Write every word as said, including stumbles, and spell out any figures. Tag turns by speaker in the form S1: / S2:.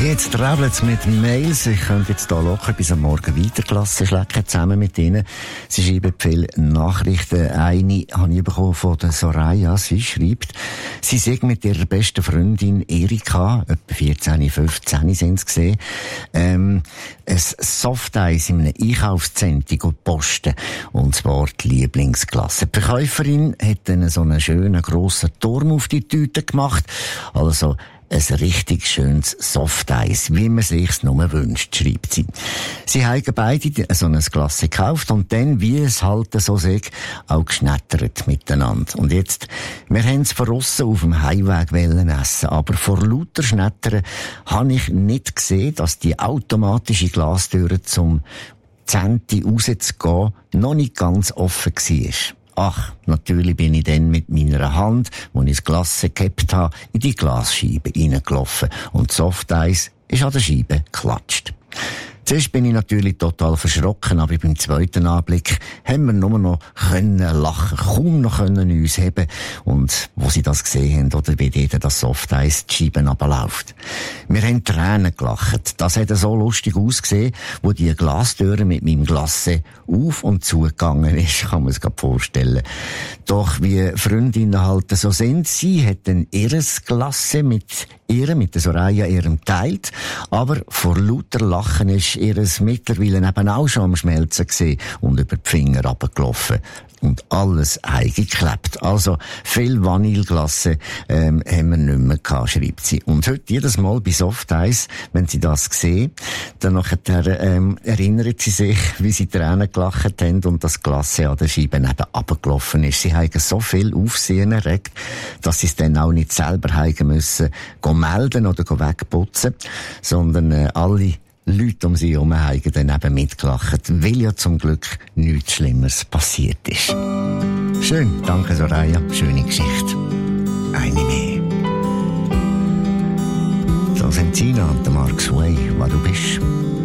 S1: Jetzt traveln sie mit Mails. Ich könnte jetzt hier locker bis am Morgen weitergelassen schlecken, zusammen mit ihnen. Sie schreiben viele Nachrichten. Eine habe ich bekommen von der Soraya. Sie schreibt, sie sei mit ihrer besten Freundin Erika, etwa vierzehn, fünfzehn sind sie gesehen, ähm, ein Softeis in einem Einkaufszentrum posten. Und zwar die Lieblingsklasse. Die Verkäuferin hat dann so einen schönen grossen Turm auf die Tüte gemacht. Also, ein richtig schönes Softeis, wie man sich's nur wünscht, schreibt sie. Sie haben beide so ein Glas gekauft und dann, wie es halt so sagt, auch geschnettert miteinander. Und jetzt, wir haben es von aussen auf dem Heimweg wollen essen, aber vor lauter Schnettern habe ich nicht gesehen, dass die automatische Glastüre zum Zenti rauszugehen noch nicht ganz offen war. Ach, natürlich bin ich dann mit meiner Hand, wo ich das Glas gehabt habe, in die Glasscheibe reingelaufen und das Softeis ist an der Scheibe geklatscht. Zuerst bin ich natürlich total verschrocken, aber beim zweiten Anblick haben wir nur noch können lachen, kaum noch können uns heben. Und wo sie das gesehen haben, oder wie dort das Softeis die Scheiben runterläuft. Wir haben Tränen gelacht. Das hat so lustig ausgesehen, wo die Glastüre mit meinem Glas auf und zugegangen ist, kann man es gerade vorstellen. Doch wie Freundinnen halt so sind, sie hat dann ihres Glas mit ihr, mit der Soraya, ihrem teilt, aber vor lauter Lachen ist ihres mittlerweile eben auch schon am Schmelzen gewesen und über die Finger runtergelaufen. Und alles eingeklebt. Also, viel Vanilleglasse, ähm, haben wir nicht mehr gehabt, schreibt sie. Und heute jedes Mal bei Softeis, wenn sie das sehen, dann nachher, ähm, erinnert sie sich, wie sie Tränen gelacht haben und das Glasse an der Scheibe eben runtergelaufen ist. Sie haben so viel Aufsehen erregt, dass sie es dann auch nicht selber haben müssen, gehen melden oder gehen wegputzen, sondern, äh, alle Leute um sie herum haben dann eben mitgelacht, weil ja zum Glück nichts Schlimmeres passiert ist. Schön, danke Soraya, schöne Geschichte. Eine mehr. Da sind Sina und der Mark Sway, wo du bist.